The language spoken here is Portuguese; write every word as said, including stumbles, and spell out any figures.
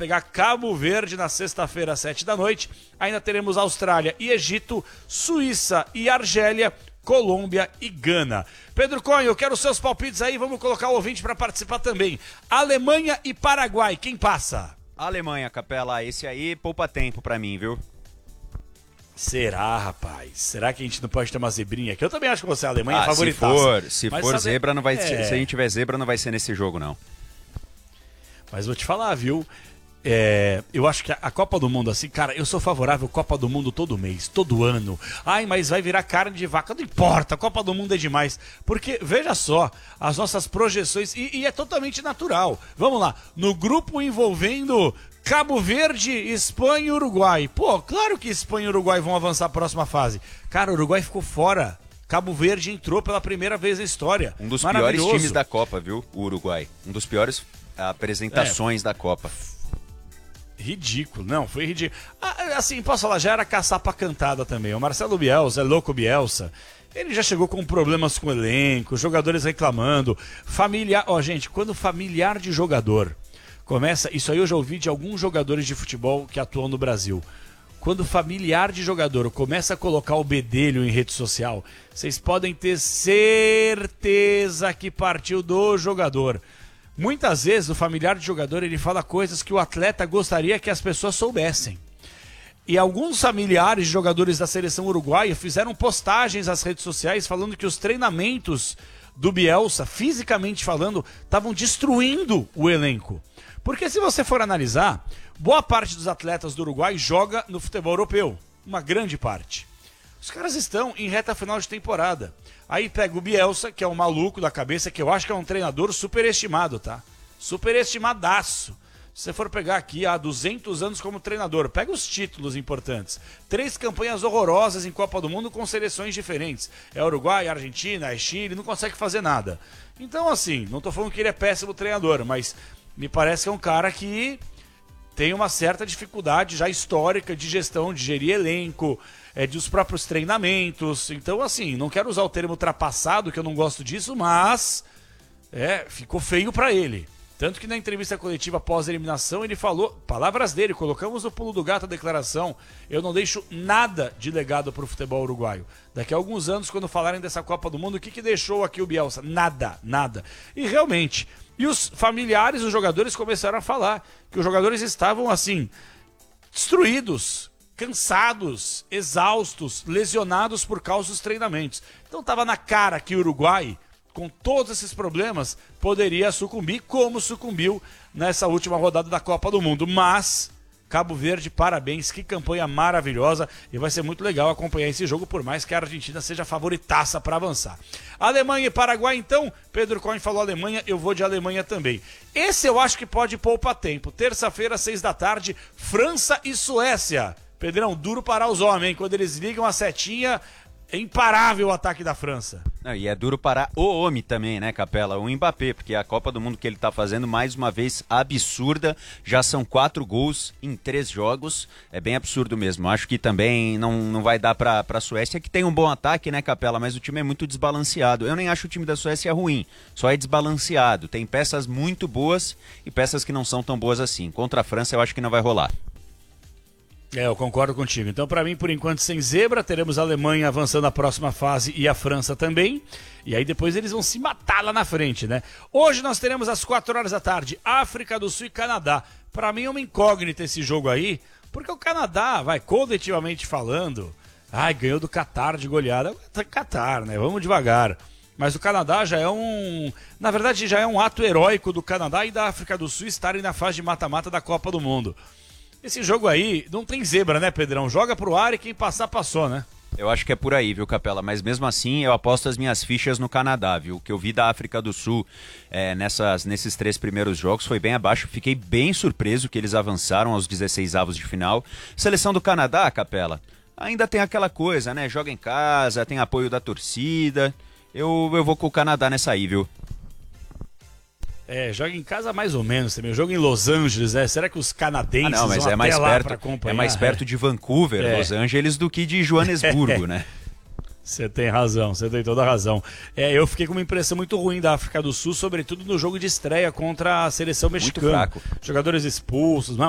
pegar Cabo Verde na sexta-feira, às sete da noite. Ainda teremos Austrália e Egito, Suíça e Argélia, Colômbia e Gana. Pedro Cunha, eu quero os seus palpites aí, vamos colocar o ouvinte para participar também. Alemanha e Paraguai, quem passa? Alemanha, Capela, esse aí poupa tempo pra mim, viu? Será, rapaz? Será que a gente não pode ter uma zebrinha aqui? Eu também acho que você é a Alemanha ah, favorita. Se for, se for sabe... zebra, não vai é... ser, se a gente tiver zebra, não vai ser nesse jogo, não. Mas vou te falar, viu? É, eu acho que a Copa do Mundo, assim, cara, eu sou favorável à Copa do Mundo todo mês, todo ano. Ai, mas vai virar carne de vaca. Não importa, a Copa do Mundo é demais. Porque, veja só, as nossas projeções, e, e é totalmente natural. Vamos lá, no grupo envolvendo Cabo Verde, Espanha e Uruguai. Pô, claro que Espanha e Uruguai vão avançar a próxima fase. Cara, o Uruguai ficou fora. Cabo Verde entrou pela primeira vez na história. Um dos piores times da Copa, viu? O Uruguai. Um dos piores apresentações é. da Copa. Ridículo, não, foi ridículo. Ah, assim, posso falar, já era caçapa cantada também. O Marcelo Bielsa, é louco Bielsa. Ele já chegou com problemas com o elenco, jogadores reclamando. Familiar, ó, gente, quando familiar de jogador começa, isso aí eu já ouvi de alguns jogadores de futebol que atuam no Brasil. Quando familiar de jogador começa a colocar o bedelho em rede social, vocês podem ter certeza que partiu do jogador. Muitas vezes o familiar de jogador ele fala coisas que o atleta gostaria que as pessoas soubessem. E alguns familiares de jogadores da seleção uruguaia fizeram postagens nas redes sociais falando que os treinamentos do Bielsa, fisicamente falando, estavam destruindo o elenco. Porque se você for analisar, boa parte dos atletas do Uruguai joga no futebol europeu. Uma grande parte. Os caras estão em reta final de temporada. Aí pega o Bielsa, que é um maluco da cabeça, que eu acho que é um treinador superestimado, tá? Superestimadaço. Se você for pegar aqui há duzentos anos como treinador, pega os títulos importantes. Três campanhas horrorosas em Copa do Mundo com seleções diferentes. É Uruguai, Argentina, é Chile, não consegue fazer nada. Então assim, não tô falando que ele é péssimo treinador, mas me parece que é um cara que tem uma certa dificuldade já histórica de gestão, de gerir elenco, é, dos próprios treinamentos. Então assim, não quero usar o termo ultrapassado, que eu não gosto disso, mas é, ficou feio pra ele. Tanto que na entrevista coletiva pós-eliminação ele falou, palavras dele, colocamos no pulo do gato a declaração, eu não deixo nada de legado para o futebol uruguaio. Daqui a alguns anos, quando falarem dessa Copa do Mundo, o que, que deixou aqui o Bielsa? Nada, nada. E realmente, e os familiares dos jogadores começaram a falar que os jogadores estavam assim, destruídos, cansados, exaustos, lesionados por causa dos treinamentos. Então estava na cara que o Uruguai, com todos esses problemas, poderia sucumbir, como sucumbiu nessa última rodada da Copa do Mundo. Mas, Cabo Verde, parabéns, que campanha maravilhosa, e vai ser muito legal acompanhar esse jogo, por mais que a Argentina seja favoritaça para avançar. Alemanha e Paraguai, então, Pedro Cohen falou Alemanha, eu vou de Alemanha também. Esse eu acho que pode poupar tempo. Terça-feira, seis da tarde, França e Suécia. Pedrão, duro parar os homens, hein? Quando eles ligam a setinha, é imparável o ataque da França. Não, e é duro parar o homem também, né, Capela? O Mbappé, porque a Copa do Mundo que ele tá fazendo, mais uma vez, absurda. Já são quatro gols em três jogos. É bem absurdo mesmo. Acho que também não, não vai dar pra, pra Suécia, que tem um bom ataque, né, Capela? Mas o time é muito desbalanceado. Eu nem acho o time da Suécia ruim, só é desbalanceado. Tem peças muito boas e peças que não são tão boas assim. Contra a França, eu acho que não vai rolar. É, eu concordo contigo. Então, para mim, por enquanto, sem zebra, teremos a Alemanha avançando a próxima fase e a França também. E aí depois eles vão se matar lá na frente, né? Hoje nós teremos às quatro horas da tarde, África do Sul e Canadá. Para mim é uma incógnita esse jogo aí, porque o Canadá, vai, coletivamente falando, ai, ganhou do Catar de goleada. Catar, né? Vamos devagar. Mas o Canadá já é um... Na verdade, já é um ato heróico do Canadá e da África do Sul estarem na fase de mata-mata da Copa do Mundo. Esse jogo aí não tem zebra, né, Pedrão? Joga pro ar e quem passar, passou, né? Eu acho que é por aí, viu, Capela? Mas mesmo assim, eu aposto as minhas fichas no Canadá, viu? O que eu vi da África do Sul é, nessas, nesses três primeiros jogos foi bem abaixo. Fiquei bem surpreso que eles avançaram aos dezesseis avos de final. Seleção do Canadá, Capela, ainda tem aquela coisa, né? Joga em casa, tem apoio da torcida. Eu, eu vou com o Canadá nessa aí, viu? É, joga em casa mais ou menos também. Joga em Los Angeles, né? Será que os canadenses ah, não, mas vão é mais até lá perto, pra acompanhar? É mais perto de Vancouver, é. Los Angeles, do que de Joanesburgo, né? Você tem razão, você tem toda a razão. É, eu fiquei com uma impressão muito ruim da África do Sul, sobretudo no jogo de estreia contra a seleção mexicana. Muito fraco. Jogadores expulsos,